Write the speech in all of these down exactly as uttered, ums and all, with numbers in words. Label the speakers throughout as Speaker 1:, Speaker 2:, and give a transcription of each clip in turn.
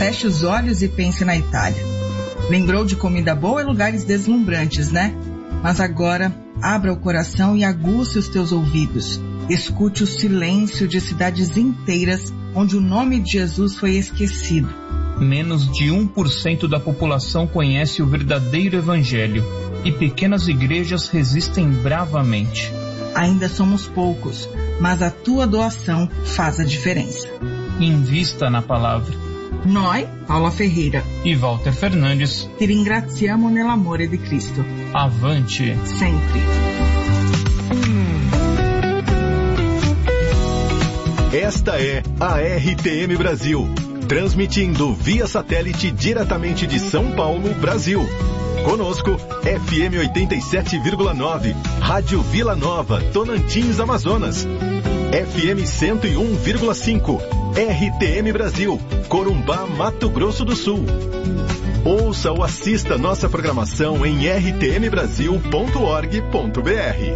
Speaker 1: feche os olhos e pense na Itália. Lembrou de comida boa e lugares deslumbrantes, né? Mas agora, abra o coração e aguce os teus ouvidos. Escute o silêncio de cidades inteiras onde o nome de Jesus foi esquecido.
Speaker 2: Menos de um por cento da população conhece o verdadeiro evangelho e pequenas igrejas resistem bravamente.
Speaker 1: Ainda somos poucos, mas a tua doação faz a diferença.
Speaker 2: Invista na palavra.
Speaker 1: Noi, Paula Ferreira
Speaker 2: e Walter Fernandes,
Speaker 1: ti ringraziamo nell'amore di Cristo.
Speaker 2: Avante!
Speaker 1: Sempre.
Speaker 3: Esta é a R T M Brasil, transmitindo via satélite diretamente de São Paulo, Brasil. Conosco, F M oitenta e sete vírgula nove, Rádio Vila Nova, Tonantins, Amazonas. F M cento e um vírgula cinco, R T M Brasil, Corumbá, Mato Grosso do Sul. Ouça ou assista nossa programação em r t m brasil ponto org ponto b r.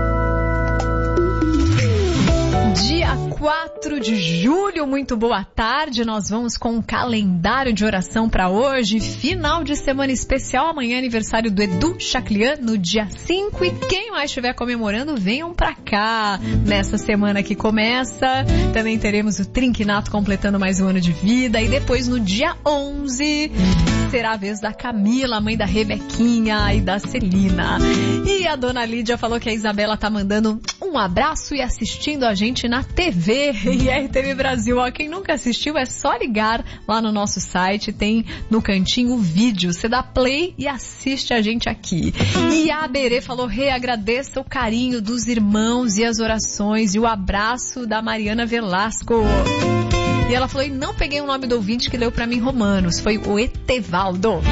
Speaker 4: Dia quatro de julho, muito boa tarde. Nós vamos com um calendário de oração para hoje. Final de semana especial. Amanhã é aniversário do Edu Chaclian, no dia cinco. E quem mais estiver comemorando, venham para cá. Nessa semana que começa, também teremos o Trinquinato completando mais um ano de vida. E depois, no dia onze, será a vez da Camila, mãe da Rebequinha e da Celina. E a dona Lídia falou que a Isabela tá mandando um abraço e assistindo a gente na T V e R T V Brasil. Ó, quem nunca assistiu é só ligar lá no nosso site, tem no cantinho o vídeo, você dá play e assiste a gente aqui. E a Berê falou, reagradeça o carinho dos irmãos e as orações e o abraço da Mariana Velasco. E ela falou, e não peguei o nome do ouvinte que leu pra mim Romanos, foi o Etevaldo.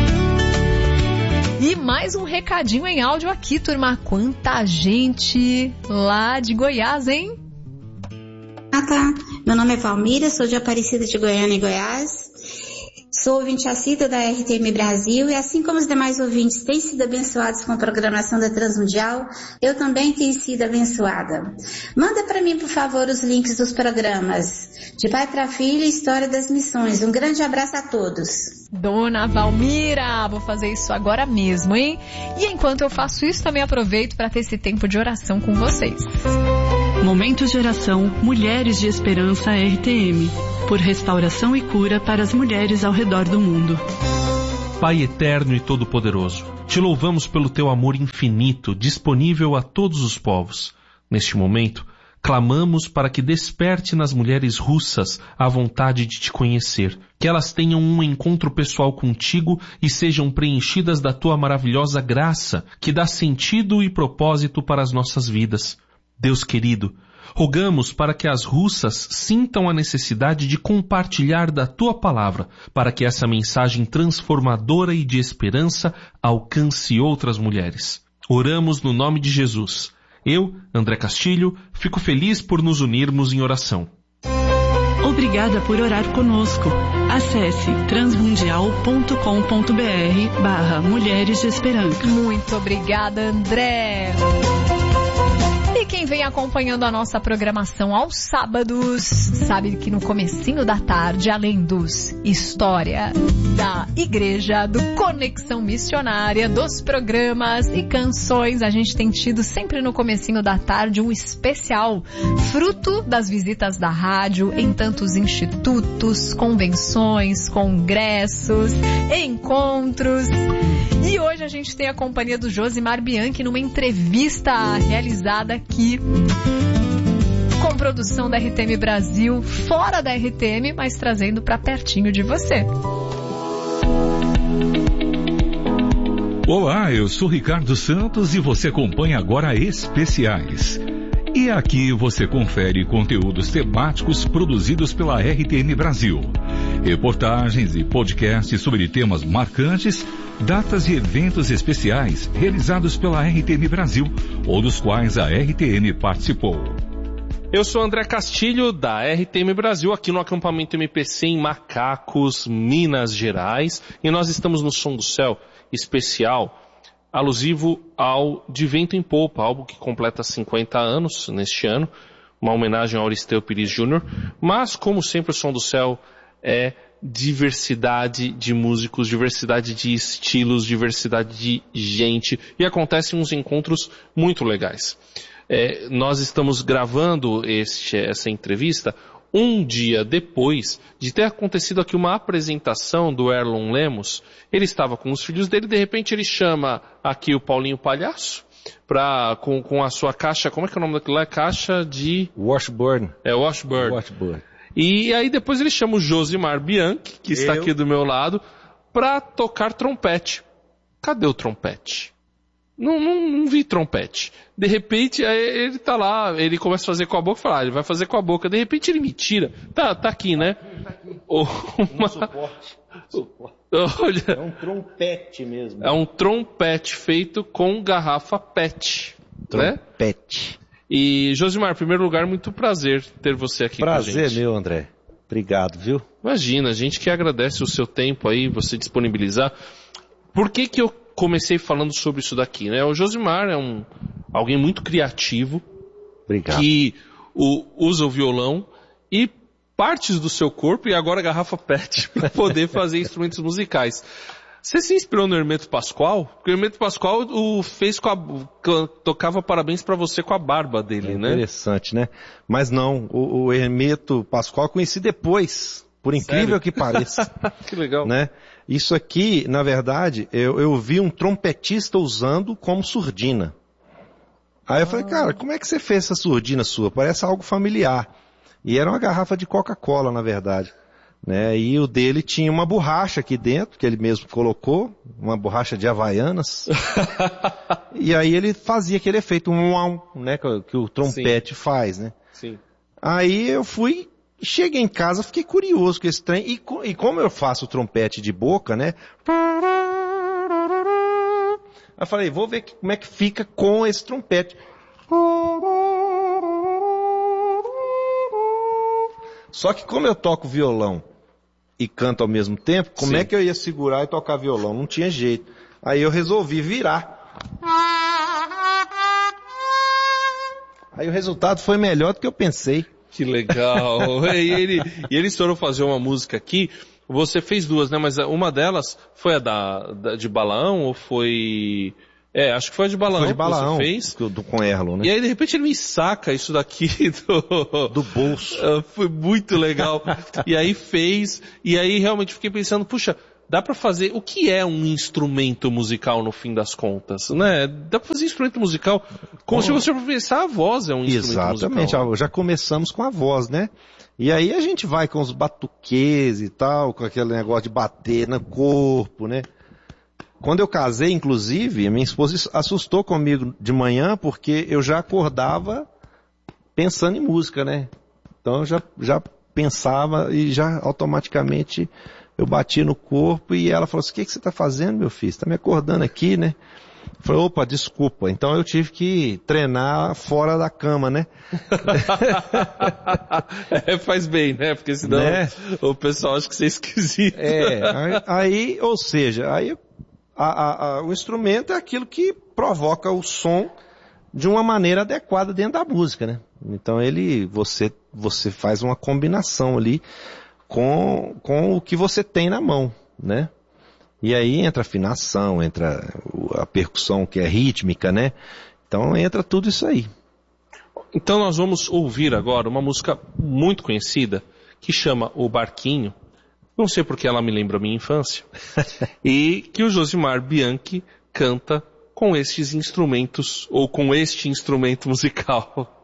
Speaker 4: E mais um recadinho em áudio aqui, turma. Quanta gente lá de Goiás, hein?
Speaker 5: Ah, tá. Meu nome é Valmira, sou de Aparecida de Goiânia e Goiás. Sou ouvinte assídua da R T M Brasil e assim como os demais ouvintes têm sido abençoados com a programação da Transmundial, eu também tenho sido abençoada. Manda para mim, por favor, os links dos programas De Pai para Filho e História das Missões. Um grande abraço a todos.
Speaker 4: Dona Valmira, vou fazer isso agora mesmo, hein? E enquanto eu faço isso, também aproveito para ter esse tempo de oração com vocês.
Speaker 6: Momentos de oração, Mulheres de Esperança R T M, por restauração e cura para as mulheres ao redor do mundo.
Speaker 7: Pai eterno e todo-poderoso, te louvamos pelo teu amor infinito, disponível a todos os povos. Neste momento, clamamos para que desperte nas mulheres russas a vontade de te conhecer, que elas tenham um encontro pessoal contigo e sejam preenchidas da tua maravilhosa graça, que dá sentido e propósito para as nossas vidas. Deus querido, rogamos para que as russas sintam a necessidade de compartilhar da tua palavra, para que essa mensagem transformadora e de esperança alcance outras mulheres. Oramos no nome de Jesus. Eu, André Castilho, fico feliz por nos unirmos em oração.
Speaker 6: Obrigada por orar conosco. Acesse transmundial ponto com ponto b r barra Mulheres de Esperança.
Speaker 4: Muito obrigada, André. E quem vem acompanhando a nossa programação aos sábados, sabe que no comecinho da tarde, além dos História da Igreja, do Conexão Missionária, dos programas e canções, a gente tem tido sempre no comecinho da tarde um especial, fruto das visitas da rádio em tantos institutos, convenções, congressos, encontros. E hoje a gente tem a companhia do Josimar Bianchi numa entrevista realizada aqui com produção da R T M Brasil, fora da R T M, mas trazendo para pertinho de você.
Speaker 8: Olá, eu sou Ricardo Santos e você acompanha agora Especiais. E aqui você confere conteúdos temáticos produzidos pela R T M Brasil. Reportagens e podcasts sobre temas marcantes, datas e eventos especiais realizados pela R T M Brasil ou dos quais a R T M participou.
Speaker 7: Eu sou André Castilho, da R T M Brasil, aqui no acampamento M P C em Macacos, Minas Gerais, e nós estamos no Som do Céu especial, alusivo ao De Vento em Popa, álbum que completa cinquenta anos neste ano, uma homenagem ao Auristeu Pires Júnior, mas como sempre o Som do Céu é diversidade de músicos, diversidade de estilos, diversidade de gente, e acontecem uns encontros muito legais. É, nós estamos gravando este, essa entrevista um dia depois de ter acontecido aqui uma apresentação do Erlon Lemos. Ele estava com os filhos dele, de repente ele chama aqui o Paulinho Palhaço, pra, com, com a sua caixa, como é que é o nome daquilo lá? Caixa de...
Speaker 9: Washburn.
Speaker 7: É, Washburn.
Speaker 9: Washburn.
Speaker 7: E aí depois ele chama o Josimar Bianchi, que está Eu... aqui do meu lado, para tocar trompete. Cadê o trompete? Não, não, não vi trompete. De repente, aí ele tá lá, ele começa a fazer com a boca, fala, ah, ele vai fazer com a boca. De repente ele me tira. Tá, tá aqui, né?
Speaker 9: Tá aqui.
Speaker 7: Uma...
Speaker 9: Um suporte. suporte.
Speaker 7: Olha,
Speaker 9: é um trompete mesmo.
Speaker 7: É um trompete feito com garrafa pet.
Speaker 9: Trompete.
Speaker 7: Né? E, Josimar, em primeiro lugar, muito prazer ter você aqui
Speaker 9: prazer
Speaker 7: com a gente.
Speaker 9: Prazer meu, André. Obrigado, viu?
Speaker 7: Imagina, a gente que agradece o seu tempo aí, você disponibilizar. Por que que eu comecei falando sobre isso daqui, né? O Josimar é um, alguém muito criativo.
Speaker 9: Obrigado.
Speaker 7: Que o, usa o violão e partes do seu corpo e agora a garrafa pet para poder fazer instrumentos musicais. Você se inspirou no Hermeto Pascoal? Porque o Hermeto Pascoal o fez com a, tocava parabéns para você com a barba dele,
Speaker 9: é
Speaker 7: né?
Speaker 9: Interessante, né? Mas não, o, o Hermeto Pascoal eu conheci depois, por incrível Sério? que pareça.
Speaker 7: Que legal.
Speaker 9: Né? Isso aqui, na verdade, eu, eu vi um trompetista usando como surdina. Aí eu ah. falei, cara, como é que você fez essa surdina sua? Parece algo familiar. E era uma garrafa de Coca-Cola, na verdade. Né? E o dele tinha uma borracha aqui dentro, que ele mesmo colocou, uma borracha de Havaianas. E aí ele fazia aquele efeito um uau, né, que, que o trompete Sim. faz, né? Sim. Aí eu fui, cheguei em casa, fiquei curioso com esse trem, e, e como eu faço o trompete de boca, né? Aí eu falei, vou ver como é que fica com esse trompete. Só que como eu toco violão e canto ao mesmo tempo, como Sim. é que eu ia segurar e tocar violão? Não tinha jeito. Aí eu resolvi virar. Aí o resultado foi melhor do que eu pensei.
Speaker 7: Que legal. e, ele, e ele estourou fazer uma música aqui. Você fez duas, né? Mas uma delas foi a da, da de Balaão ou foi... É, acho que foi a de Balaão,
Speaker 9: foi de Balaão
Speaker 7: que você fez.
Speaker 9: Do, do, com Erlon, né?
Speaker 7: E aí, de repente, ele me saca isso daqui do...
Speaker 9: Do bolso.
Speaker 7: Uh, foi muito legal. E aí fez, e aí realmente fiquei pensando, puxa, dá pra fazer... O que é um instrumento musical, no fim das contas, né? Dá pra fazer instrumento musical... Como oh. se você pensar, a voz é um instrumento
Speaker 9: Exatamente,
Speaker 7: musical.
Speaker 9: Exatamente, já começamos com a voz, né? E aí a gente vai com os batuquês e tal, com aquele negócio de bater no corpo, né? Quando eu casei, inclusive, a minha esposa assustou comigo de manhã porque eu já acordava pensando em música, né? Então eu já, já pensava e já automaticamente eu bati no corpo e ela falou assim, o que, que você está fazendo, meu filho? Você está me acordando aqui, né? Eu falei, opa, desculpa. Então eu tive que treinar fora da cama, né?
Speaker 7: é, faz bem, né? Porque senão né? o pessoal acha que você é esquisito.
Speaker 9: É, aí, aí ou seja, aí A, a, a, o instrumento é aquilo que provoca o som de uma maneira adequada dentro da música, né? Então ele, você, você faz uma combinação ali com, com o que você tem na mão, né? E aí entra a afinação, entra a percussão que é rítmica, né? Então entra tudo isso aí.
Speaker 7: Então nós vamos ouvir agora uma música muito conhecida que chama O Barquinho. Não sei porque ela me lembra a minha infância. E que o Josimar Bianchi canta com estes instrumentos, ou com este instrumento musical.